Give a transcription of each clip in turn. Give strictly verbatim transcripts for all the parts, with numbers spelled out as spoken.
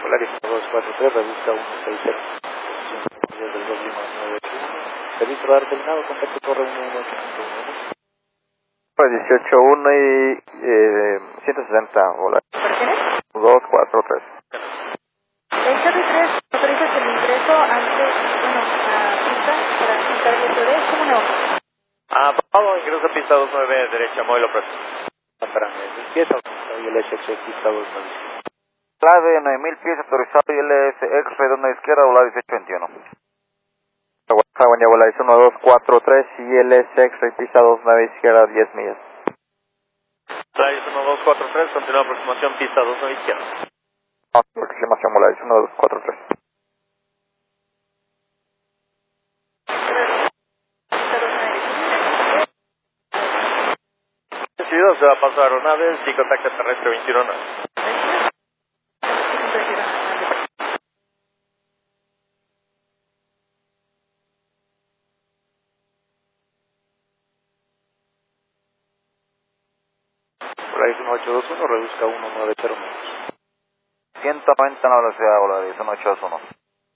Polaris uno dos cuatro tres, reduzca uno seis cero. Desde el dos uno nueve uno. Servicio radar terminado, contacto torre uno uno ocho uno. dieciocho uno y eh, ciento sesenta, Polaris. ¿Operaciones? dos cuatro tres. El Charlie tres autoriza el ingreso antes, bueno, a pista para quitar el S D, ¿cómo no? Ah, Pablo, ingreso a pista dos nueve, derecha, móvil operativo. Espérame, empieza y el S X pista dos nueve. Clave nueve mil pies autorizado y L S X-ray dos nueve izquierda, volar dieciocho veintiuno. Polaris uno dos cuatro tres y L S X-ray pista dos nueve izquierda, diez millas. Polaris uno dos cuatro tres, continúa aproximación, pista dos nueve izquierda. Aproximación Polaris uno dos cuatro tres. Recibido, se va a pasar aeronaves y contacto terrestre veintiuno nueve. Polaris uno ocho dos uno, reduzca uno nueve cero metros. ciento noventa en la velocidad, Polaris uno ocho dos uno.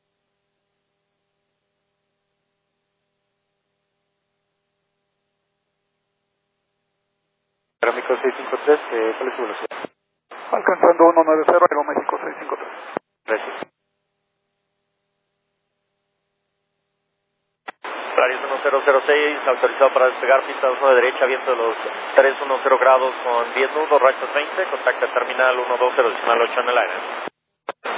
Aeroméxico seis cinco tres, eh, ¿cuál es su velocidad? Alcanzando uno nueve cero, Aeroméxico seis cinco tres. Gracias. Polaris uno cero cero seis, autorizado para despegar, pista dos nueve derecha, viento de los trescientos diez grados con diez nudos, rachas veinte, contacta terminal uno dos cero, decimal ocho en el aire.